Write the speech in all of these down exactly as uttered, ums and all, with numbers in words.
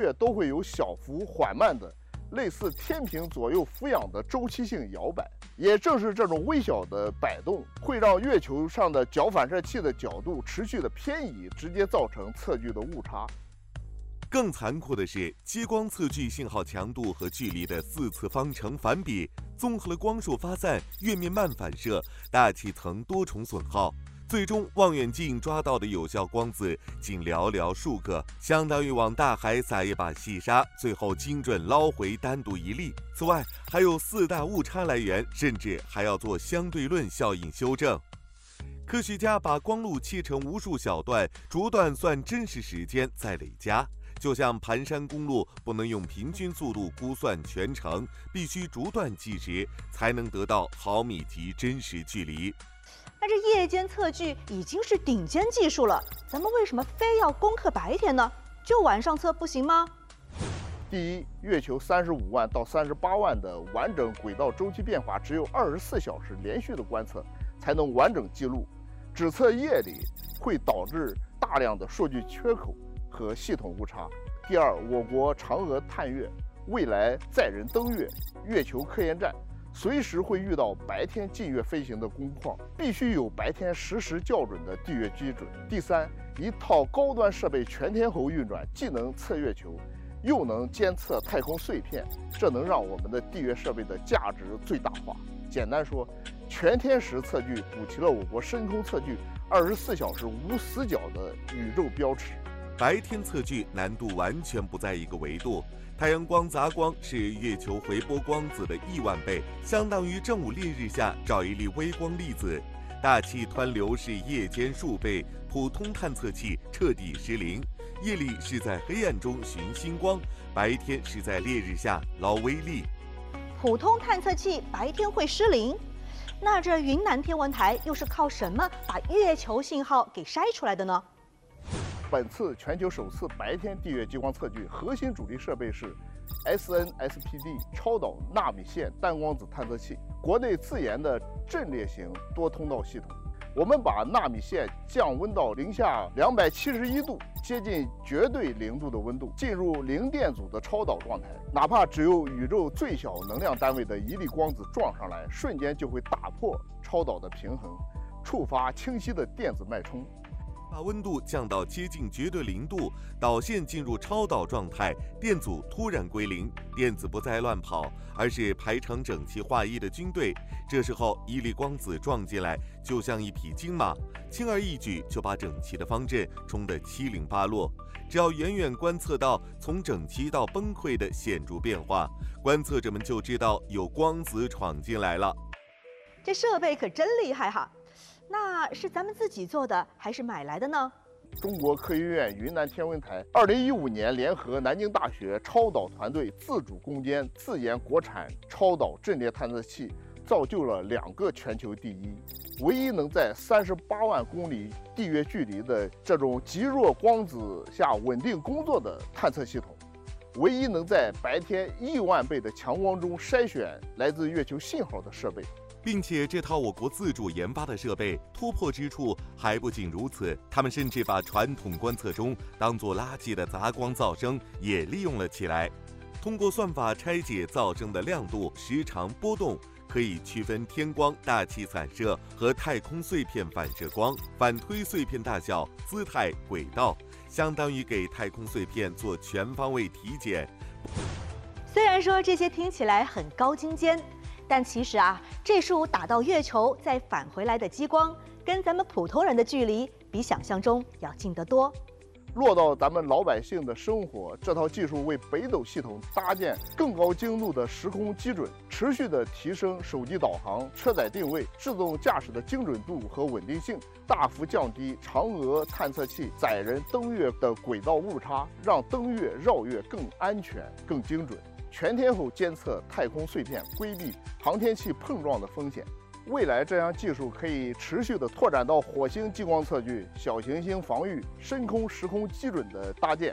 月都会有小幅缓慢的类似天平左右俯仰的周期性摇摆。也正是这种微小的摆动，会让月球上的角反射器的角度持续的偏移，直接造成测距的误差。 更残酷的是，激光测距信号强度和距离的四次方成反比，综合了光束发散、月面慢反射、大气层多重损耗。最终，望远镜抓到的有效光子仅寥寥数个，相当于往大海撒一把细沙，最后精准捞回单独一粒。此外，还有四大误差来源，甚至还要做相对论效应修正。科学家把光路切成无数小段，逐段算真实时间再累加。就像盘山公路不能用平均速度估算全程，必须逐段计时，才能得到毫米级真实距离。 那这夜间测距已经是顶尖技术了，咱们为什么非要攻克白天呢？就晚上测不行吗？ 第一，月球三十五万到三十八万的完整轨道周期变化，只有二十四小时连续的观测才能完整记录，只测夜里会导致大量的数据缺口和系统误差。第二，我国嫦娥探月、未来载人登月、月球科研站随时会遇到白天近月飞行的工况，必须有白天实时校准的地月基准。第三，一套高端设备全天候运转，既能测月球，又能监测太空碎片，这能让我们的地月设备的价值最大化。简单说，全天时测距补齐了我国深空测距二十四小时无死角的宇宙标尺。 白天测距难度完全不在一个维度。太阳光杂光是月球回波光子的亿万倍，相当于正午烈日下照一粒微光粒子。大气湍流是夜间数倍，普通探测器彻底失灵。夜里是在黑暗中寻星光，白天是在烈日下捞微粒。 普通探测器白天会失灵，那这云南天文台又是靠什么把月球信号给筛出来的呢？ 本次全球首次白天地月激光测距，核心主力设备是 S N S P D 超导纳米线单光子探测器，国内自研的阵列型多通道系统。我们把纳米线降温到零下两百七十一度，接近绝对零度的温度，进入零电阻的超导状态。哪怕只有宇宙最小能量单位的一粒光子撞上来，瞬间就会打破超导的平衡，触发清晰的电子脉冲。 把温度降到接近绝对零度，导线进入超导状态，电阻突然归零，电子不再乱跑，而是排成整齐划一的军队。这时候一粒光子撞进来，就像一匹金马，轻而易举就把整齐的方阵冲得七零八落。只要远远观测到从整齐到崩溃的显著变化，观测者们就知道有光子闯进来了。 这设备可真厉害哈！那是咱们自己做的还是买来的呢？ 中国科学院云南天文台二零一五年联合南京大学超导团队自主攻坚自研国产超导阵列探测器，造就了两个全球第一，唯一能在三十八万公里地月距离的这种极弱光子下稳定工作的探测系统，唯一能在白天亿万倍的强光中筛选来自月球信号的设备。 并且这套我国自主研发的设备突破之处还不仅如此，他们甚至把传统观测中当作垃圾的杂光噪声也利用了起来。通过算法拆解噪声的亮度、时长、波动，可以区分天光、大气散射和太空碎片反射光，反推碎片大小、姿态、轨道，相当于给太空碎片做全方位体检。 虽然说这些听起来很高精尖，但其实啊，这束打到月球再返回来的激光，跟咱们普通人的距离比想象中要近得多。 落到咱们老百姓的生活，这套技术为北斗系统搭建更高精度的时空基准，持续的提升手机导航、车载定位、自动驾驶的精准度和稳定性，大幅降低嫦娥探测器载人登月的轨道误差，让登月绕月更安全、更精准。全天候监测太空碎片，规避航天器碰撞的风险。未来这项技术可以持续地拓展到火星激光测距、小行星防御、深空时空基准的搭建。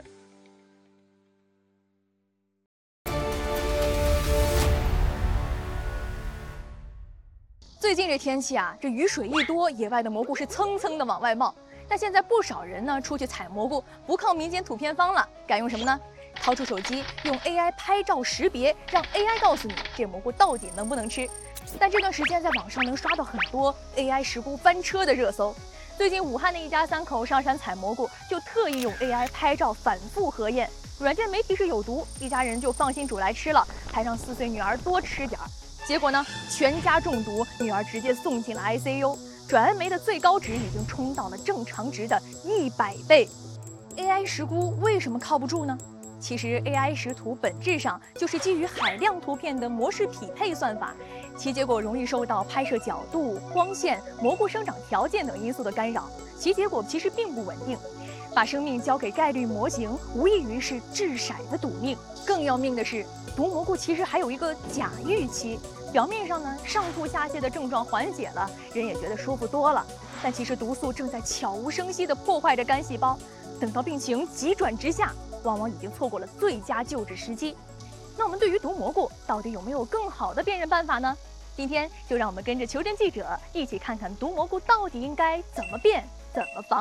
最近这天气啊，这雨水一多，野外的蘑菇是蹭蹭的往外冒。但现在不少人呢出去采蘑菇，不靠民间土偏方了，改用什么呢？ 掏出手机，用 A I 拍照识别，让 A I 告诉你这蘑菇到底能不能吃。但这段时间在网上能刷到很多 A I 石菇翻车的热搜。最近武汉的一家三口上山采蘑菇，就特意用 A I 拍照反复核验，软件没提示有毒，一家人就放心煮来吃了，还让四岁女儿多吃点儿。结果呢，全家中毒，女儿直接送进了 I C U， 转氨酶的最高值已经冲到了正常值的一百倍。A I 石菇为什么靠不住呢？其实 A I 识图本质上就是基于海量图片的模式匹配算法，其结果容易受到拍摄角度、光线、蘑菇生长条件等因素的干扰，其结果其实并不稳定。把生命交给概率模型，无异于是掷骰子赌命。更要命的是，毒蘑菇其实还有一个假预期，表面上呢上吐下泻的症状缓解了，人也觉得舒服多了，但其实毒素正在悄无声息地破坏着肝细胞，等到病情急转直下，往往已经错过了最佳救治时机。那我们对于毒蘑菇到底有没有更好的辨认办法呢？今天就让我们跟着求真记者一起看看毒蘑菇到底应该怎么辨、怎么防。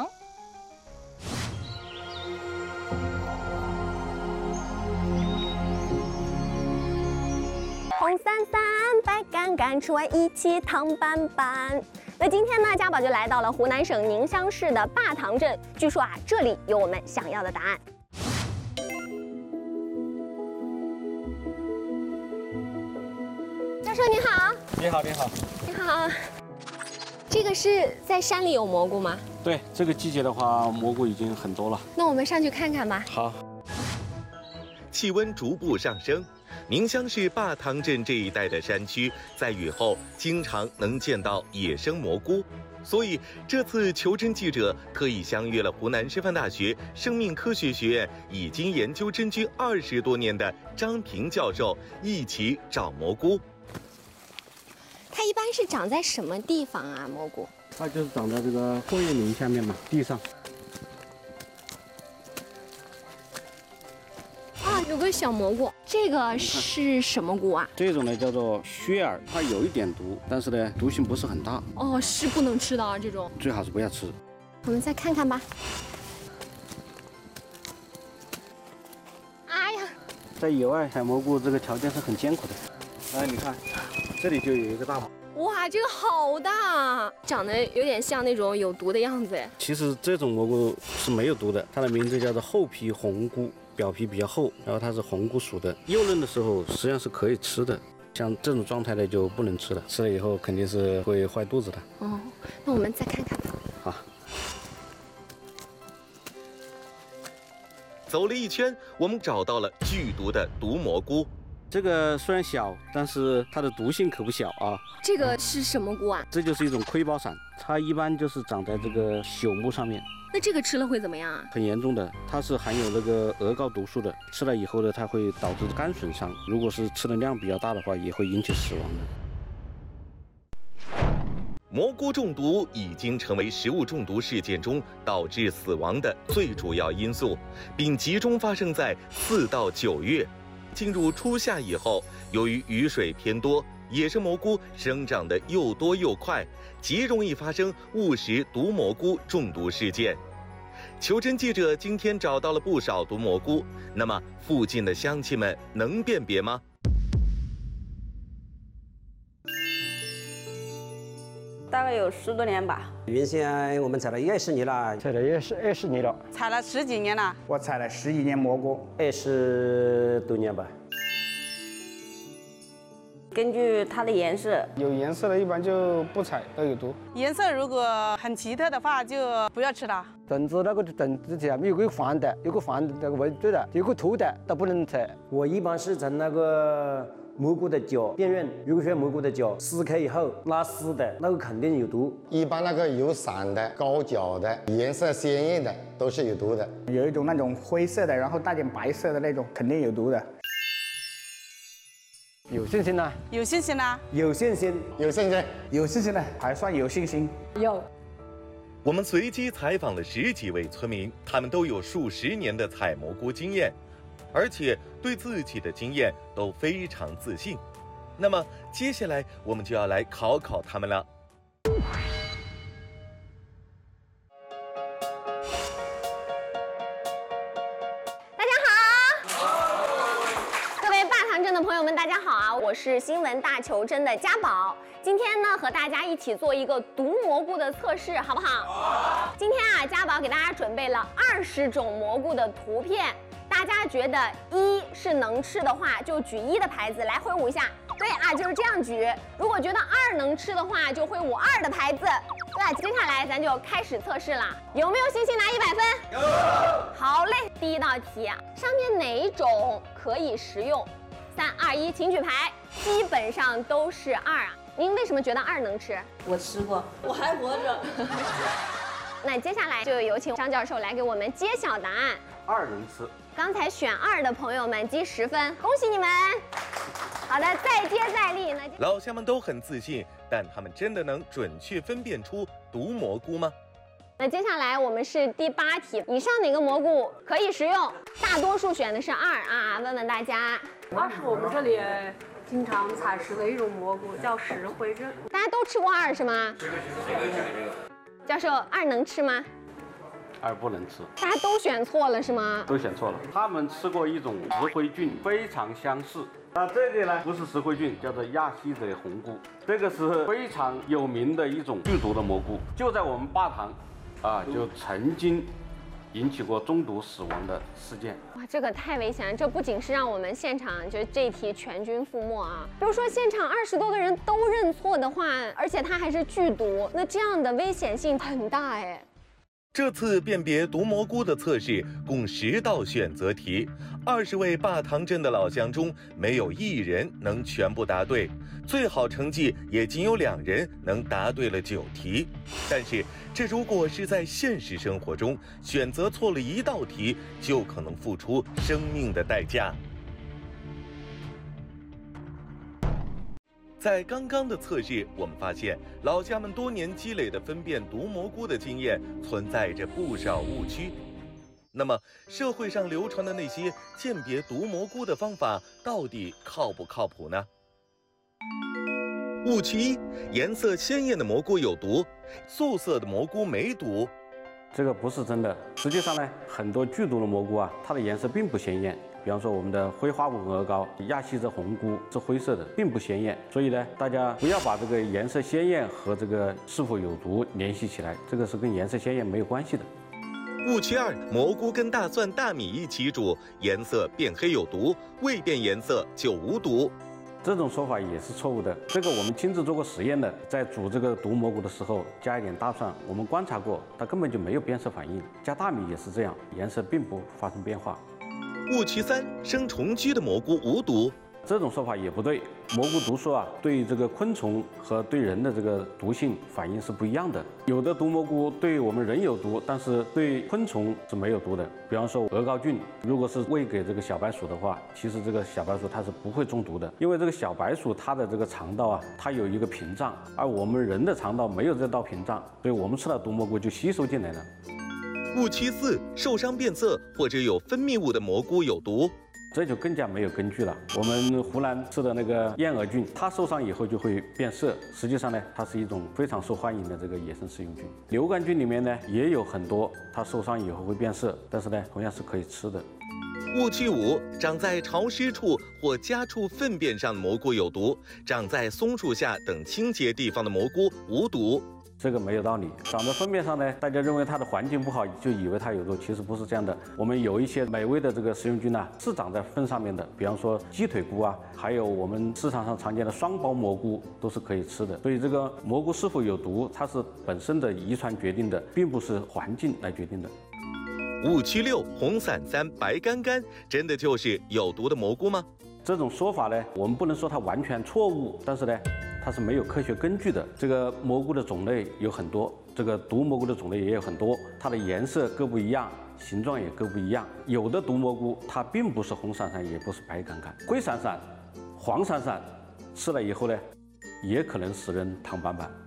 红伞伞，白杆杆，吃完一起烫板板。那今天呢，家宝就来到了湖南省宁乡市的坝塘镇，据说啊，这里有我们想要的答案。教授你好。 你好，你好。 你好。这个是在山里有蘑菇吗？ 对，这个季节的话，蘑菇已经很多了。 那我们上去看看吧。 好。 气温逐步上升，宁乡市坝塘镇这一带的山区，在雨后经常能见到野生蘑菇。所以这次求真记者特意相约了湖南师范大学生命科学学院已经研究真菌二十多年的张平教授，一起找蘑菇。 它一般是长在什么地方啊？蘑菇？ 它就是长在这个货叶林下面嘛，地上。 啊，有个小蘑菇，这个是什么菇啊？ 这种呢叫做靴耳，它有一点毒，但是呢毒性不是很大。 哦，是不能吃的啊，这种最好是不要吃。 我们再看看吧。哎呀， 在野外采蘑菇这个条件是很艰苦的。哎，你看，这里就有一个大蘑菇。 哇，这个好大，长得有点像那种有毒的样子哎。 其实这种蘑菇是没有毒的，它的名字叫做厚皮红菇。表皮比较厚，然后它是红菇属的，幼嫩的时候实际上是可以吃的，像这种状态的就不能吃了，吃了以后肯定是会坏肚子的。 哦，那我们再看看吧。 好。 走了一圈，我们找到了剧毒的毒蘑菇。 这个虽然小，但是它的毒性可不小啊。 这个是什么菇啊？ 这就是一种盔包伞，它一般就是长在这个朽木上面。 那这个吃了会怎么样啊？ 很严重的，它是含有那个鹅膏毒素的，吃了以后呢，它会导致肝损伤。如果是吃的量比较大的话，也会引起死亡的。 蘑菇中毒已经成为食物中毒事件中导致死亡的最主要因素，并集中发生在四到九月。进入初夏以后，由于雨水偏多，野生蘑菇生长得又多又快，极容易发生误食毒蘑菇中毒事件。求真记者今天找到了不少毒蘑菇，那么附近的乡亲们能辨别吗？ 大概有十多年吧。 原先我们采了二十年了， 采了二十二十年了， 采了十几年了。 我采了十一年蘑菇， 二十多年吧。 根据它的颜色， 有颜色的一般就不采，都有毒。 颜色如果很奇特的话，就不要吃了。 疹子那个疹子前面有个黄的，有个黄的那个纹对的，有个凸的都不能采。 我一般是从那个蘑菇的脚辨认，如果说蘑菇的脚撕开以后拉丝的，那个肯定有毒。 一般那个有伞的、高脚的、颜色鲜艳的都是有毒的。 有一种那种灰色的，然后带点白色的那种，肯定有毒的。有信心呢？ 有信心呢？ 有信心， 有信心， 有信心呢？还算有信心。 有。 我们随机采访了十几位村民，他们都有数十年的采蘑菇经验，而且对自己的经验都非常自信。那么接下来我们就要来考考他们了。 大家好。 友们，大家好啊！我是新闻大求真的家宝，今天呢和大家一起做一个毒蘑菇的测试，好不好？好。今天啊，家宝给大家准备了二十种蘑菇的图片，大家觉得一是能吃的话，就举一的牌子来挥舞一下。对啊，就是这样举。如果觉得二能吃的话，就挥舞二的牌子。那接下来咱就开始测试啦，有没有信心拿一百分？有。好嘞，第一道题啊，上面哪一种可以食用？三二一，请举牌。基本上都是二啊。您为什么觉得二能吃？ 我吃过，我还活着。 那接下来就有请张教授来给我们揭晓答案。 二能吃。 刚才选二的朋友们积十分，恭喜你们。好的，再接再厉。那老乡们都很自信，但他们真的能准确分辨出毒蘑菇吗？ 那接下来我们是第八题，以上哪个蘑菇可以食用？大多数选的是二啊，问问大家。 二是我们这里经常采食的一种蘑菇，叫石灰症。 大家都吃过二是吗？教授，二能吃吗？ 二不能吃。 大家都选错了是吗？ 都选错了。他们吃过一种石灰菌，非常相似。那这个呢，不是石灰菌，叫做亚细泽红菇，这个是非常有名的一种剧毒的蘑菇，就在我们坝塘，啊，就曾经引起过中毒死亡的事件。 哇，这个太危险了！这不仅是让我们现场就是这题全军覆没啊，比如说现场二十多个人都认错的话，而且它还是剧毒，那这样的危险性很大哎。 这次辨别毒蘑菇的测试共十道选择题，二十位坝塘镇的老乡中没有一人能全部答对，最好成绩也仅有两人能答对了九题。但是这如果是在现实生活中，选择错了一道题，就可能付出生命的代价。在刚刚的测试，我们发现老乡们多年积累的分辨毒蘑菇的经验存在着不少误区。那么，社会上流传的那些鉴别毒蘑菇的方法到底靠不靠谱呢？误区一：颜色鲜艳的蘑菇有毒，素色的蘑菇没毒。 这个不是真的。实际上呢，很多剧毒的蘑菇啊，它的颜色并不鲜艳。比方说我们的灰花纹鹅膏、亚细泽红菇是灰色的，并不鲜艳。所以呢，大家不要把这个颜色鲜艳和这个是否有毒联系起来，这个是跟颜色鲜艳没有关系的。 误区二：蘑菇跟大蒜、大米一起煮，颜色变黑有毒，未变颜色就无毒。 这种说法也是错误的。这个我们亲自做过实验的，在煮这个毒蘑菇的时候，加一点大蒜，我们观察过，它根本就没有变色反应。加大米也是这样，颜色并不发生变化。 误区三：生虫居的蘑菇无毒。 这种说法也不对。蘑菇毒素啊，对这个昆虫和对人的这个毒性反应是不一样的。有的毒蘑菇对我们人有毒，但是对昆虫是没有毒的。比方说鹅膏菌，如果是喂给这个小白鼠的话，其实这个小白鼠它是不会中毒的，因为这个小白鼠它的这个肠道啊，它有一个屏障，而我们人的肠道没有这道屏障，所以我们吃了毒蘑菇就吸收进来了。 误区四：受伤变色或者有分泌物的蘑菇有毒。 这就更加没有根据了。我们湖南吃的那个燕蛾菌，它受伤以后就会变色，实际上呢，它是一种非常受欢迎的这个野生食用菌。流感菌里面呢也有很多，它受伤以后会变色，但是呢，同样是可以吃的。 误区五：长在潮湿处或家畜粪便上的蘑菇有毒，长在松树下等清洁地方的蘑菇无毒。 这个没有道理。长在粪便上呢，大家认为它的环境不好，就以为它有毒，其实不是这样的。我们有一些美味的这个食用菌呢、啊，是长在粪上面的，比方说鸡腿菇啊，还有我们市场上常见的双胞蘑菇，都是可以吃的。所以这个蘑菇是否有毒，它是本身的遗传决定的，并不是环境来决定的。 误区六：红伞伞、白干干，真的就是有毒的蘑菇吗？ 这种说法呢，我们不能说它完全错误，但是呢，它是没有科学根据的。这个蘑菇的种类有很多，这个毒蘑菇的种类也有很多，它的颜色各不一样，形状也各不一样。有的毒蘑菇它并不是红闪闪，也不是白干干，灰闪闪、黄闪闪，吃了以后呢，也可能使人烫斑斑。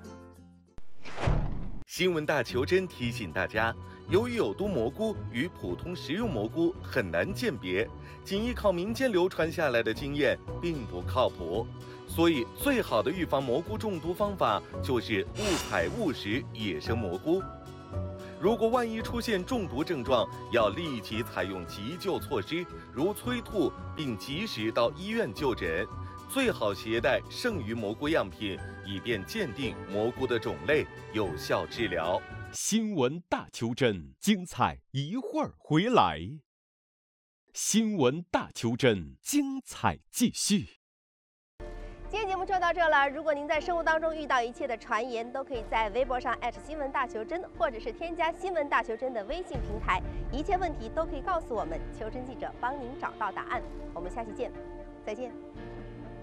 新闻大求真提醒大家，由于有毒蘑菇与普通食用蘑菇很难鉴别，仅依靠民间流传下来的经验并不靠谱，所以最好的预防蘑菇中毒方法就是勿采勿食野生蘑菇。 如果万一出现中毒症状，要立即采用急救措施，如催吐，并及时到医院就诊。最好携带剩余蘑菇样品，以便鉴定蘑菇的种类，有效治疗。 新闻大求真，精彩一会儿回来。新闻大求真，精彩继续。 今天节目就到这了。如果您在生活当中遇到一切的传言，都可以在微博上艾特新闻大求真，或者是添加新闻大求真的微信平台，一切问题都可以告诉我们，求真记者帮您找到答案。我们下期见，再见。